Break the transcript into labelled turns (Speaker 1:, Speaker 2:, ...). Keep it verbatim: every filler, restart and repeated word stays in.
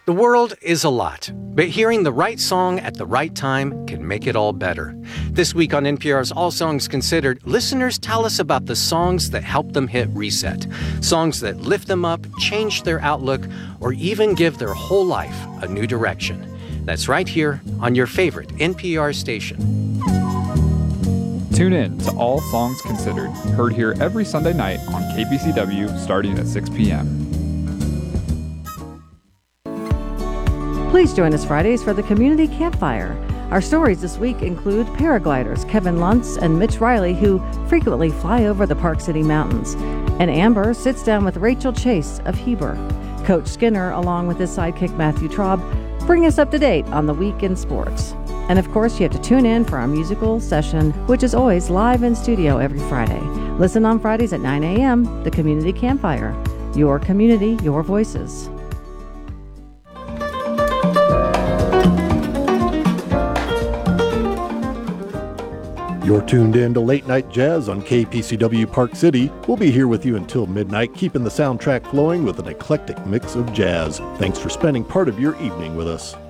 Speaker 1: The world is a lot, but hearing the right song at the right time can make it all better. This week on N P R's All Songs Considered, listeners tell us about the songs that help them hit reset. Songs that lift them up, change their outlook, or even give their whole life a new direction. That's right here on your favorite N P R station.
Speaker 2: Tune in to All Songs Considered, heard here every Sunday night on K B C W starting at six p.m.
Speaker 3: Please join us Fridays for the Community Campfire. Our stories this week include paragliders Kevin Luntz and Mitch Riley, who frequently fly over the Park City Mountains. And Amber sits down with Rachel Chase of Heber. Coach Skinner, along with his sidekick Matthew Traub, bring us up to date on the week in sports. And of course, you have to tune in for our musical session, which is always live in studio every Friday. Listen on Fridays at nine a.m., the Community Campfire. Your community, your voices.
Speaker 4: You're tuned in to Late Night Jazz on K P C W Park City. We'll be here with you until midnight, keeping the soundtrack flowing with an eclectic mix of jazz. Thanks for spending part of your evening with us.